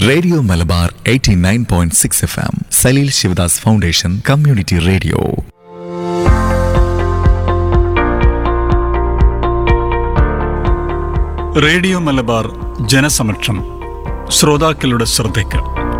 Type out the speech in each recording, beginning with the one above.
Radio Malabar 89.6 FM Saleel Sivadas foundation community radio. Radio Malabar ജനസമക്ഷം. ശ്രോതാക്കളുടെ ശ്രദ്ധയ്ക്ക്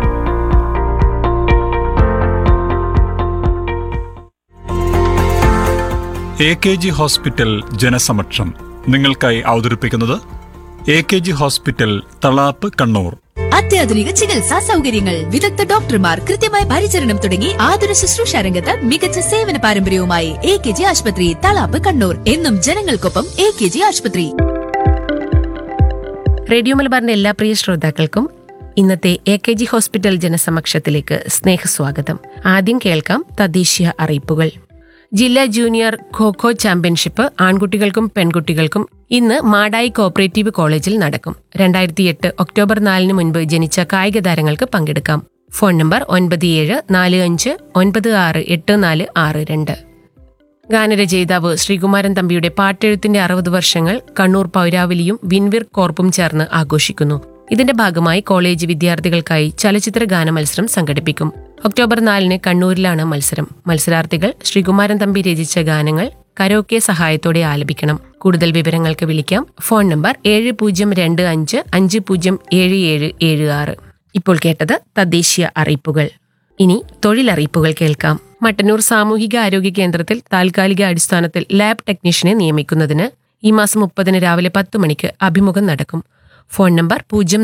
AKG hospital ജനസമക്ഷം നിങ്ങൾക്കായി അവതരിപ്പിക്കുന്നത് AKG ഹോസ്പിറ്റൽ തളാപ്പ്, കണ്ണൂർ. അത്യാധുനിക ചികിത്സാ സൗകര്യങ്ങൾ, വിദഗ്ധ ഡോക്ടർമാർ, കൃത്യമായ പരിചരണം തുടങ്ങി ആതുര ശുശ്രൂഷ രംഗത്ത് മികച്ച സേവന പാരമ്പര്യവുമായി AKG ആശുപത്രി, തളാപ്പ്, കണ്ണൂർ. എന്നും ജനങ്ങൾക്കൊപ്പം AKG ആശുപത്രി. റേഡിയോ മലബാറിന്റെ എല്ലാ പ്രിയ ശ്രോതാക്കൾക്കും ഇന്നത്തെ AKG ഹോസ്പിറ്റൽ ജനസമക്ഷത്തിലേക്ക് സ്നേഹസ്വാഗതം. ആദ്യം കേൾക്കാം തദ്ദേശീയ അറിയിപ്പുകൾ. ജില്ലാ ജൂനിയർ ഖോ ചാമ്പ്യൻഷിപ്പ് ആൺകുട്ടികൾക്കും പെൺകുട്ടികൾക്കും ഇന്ന് മാടായി കോഓപ്പറേറ്റീവ് കോളേജിൽ നടക്കും. 2008 ഒക്ടോബർ 4 മുൻപ് ജനിച്ച കായിക താരങ്ങൾക്ക് പങ്കെടുക്കാം. Phone number 9745968462. ഗാനരചയിതാവ് ശ്രീകുമാരൻ തമ്പിയുടെ പാട്ടെഴുത്തിന്റെ 60 വർഷങ്ങൾ കണ്ണൂർ പൗരാവലിയും വിൻവിർ കോർപ്പും ചേർന്ന് ആഘോഷിക്കുന്നു. ഇതിന്റെ ഭാഗമായി കോളേജ് വിദ്യാർത്ഥികൾക്കായി ചലച്ചിത്ര ഗാന മത്സരം സംഘടിപ്പിക്കും. ഒക്ടോബർ 4 കണ്ണൂരിലാണ് മത്സരം. മത്സരാർത്ഥികൾ ശ്രീകുമാരൻ തമ്പി രചിച്ച ഗാനങ്ങൾ കരോക്കെ സഹായത്തോടെ ആലപിക്കണം. കൂടുതൽ വിവരങ്ങൾക്ക് വിളിക്കാം. Phone number 7025507776. ഇപ്പോൾ കേട്ടത് തദ്ദേശീയ അറിയിപ്പുകൾ. ഇനി തൊഴിലറിയിപ്പുകൾ കേൾക്കാം. മട്ടന്നൂർ സാമൂഹിക ആരോഗ്യ കേന്ദ്രത്തിൽ താൽക്കാലിക അടിസ്ഥാനത്തിൽ ലാബ് ടെക്നീഷ്യനെ നിയമിക്കുന്നതിന് ഈ മാസം 30 രാവിലെ 10 മണിക്ക് അഭിമുഖം നടക്കും. Phone number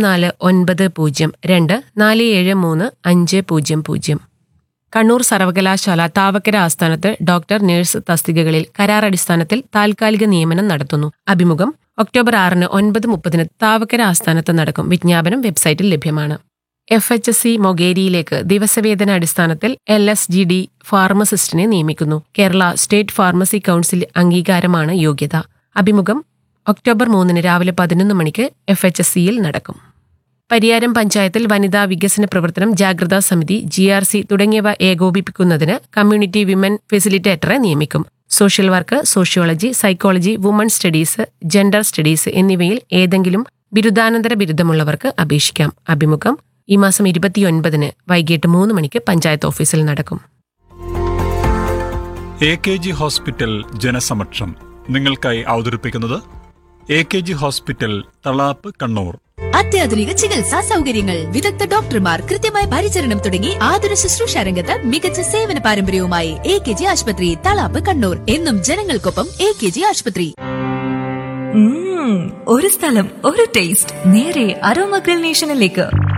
049024735000. കണ്ണൂർ സർവകലാശാല താവക്കര ആസ്ഥാനത്ത് ഡോക്ടർ, നഴ്സ് തസ്തികകളിൽ കരാറടിസ്ഥാനത്തിൽ താൽക്കാലിക നിയമനം നടത്തുന്നു. അഭിമുഖം ഒക്ടോബർ 6 9:30 താവക്കര ആസ്ഥാനത്ത് നടക്കും. വിജ്ഞാപനം വെബ്സൈറ്റിൽ ലഭ്യമാണ്. FHSC മൊകേരിയിലേക്ക് ദിവസവേതന അടിസ്ഥാനത്തിൽ LSGD ഫാർമസിസ്റ്റിനെ നിയമിക്കുന്നു. കേരള സ്റ്റേറ്റ് ഫാർമസി കൗൺസിൽ അംഗീകാരമാണ് യോഗ്യത. അഭിമുഖം ഒക്ടോബർ 3 രാവിലെ 11 മണിക്ക് FHSCയിൽ നടക്കും. പരിയാരം പഞ്ചായത്തിൽ വനിതാ വികസന പ്രവർത്തനം, ജാഗ്രതാ സമിതി, GRC തുടങ്ങിയവ ഏകോപിപ്പിക്കുന്നതിന് കമ്മ്യൂണിറ്റി വിമൻ ഫെസിലിറ്റേറ്ററെ നിയമിക്കും. Social work, sociology, psychology, woman studies, gender studies എന്നിവയിൽ ഏതെങ്കിലും ബിരുദാനന്തര ബിരുദമുള്ളവർക്ക് അപേക്ഷിക്കാം. അഭിമുഖം ഈ മാസം 29 വൈകിട്ട് 3 മണിക്ക് പഞ്ചായത്ത് ഓഫീസിൽ നടക്കും. AKG ഹോസ്പിറ്റൽ ജനസമക്ഷം നിങ്ങൾക്കായി അവതരിപ്പിക്കുന്നത് AKG ഹോസ്പിറ്റൽ തളാപ്പ്, കണ്ണൂർ. അത്യാധുനിക ചികിത്സാ സൗകര്യങ്ങൾ, വിദഗ്ധ ഡോക്ടർമാർ, കൃത്യമായ പരിചരണം തുടങ്ങി ആതുര ശുശ്രൂഷ രംഗത്ത് മികച്ച സേവന പാരമ്പര്യവുമായി AKG ആശുപത്രി, തളാപ്പ്, കണ്ണൂർ. എന്നും ജനങ്ങൾക്കൊപ്പം AKG ആശുപത്രി. ഒരു സ്ഥലം, ഒരു ടേസ്റ്റ്, നേരെ അരോമ ഗ്രിൽ നേഷനിലേക്ക്.